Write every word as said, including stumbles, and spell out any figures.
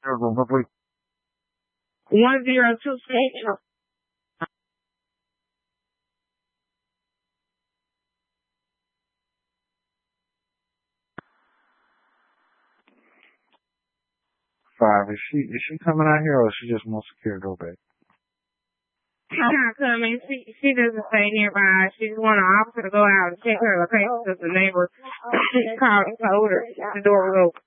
One zero two six. Five. Is she is she coming out here or is she just wants to secure go back? She's not coming. She she doesn't stay nearby. She just want an officer to go out and check her location because the neighbor called and told her the door was open.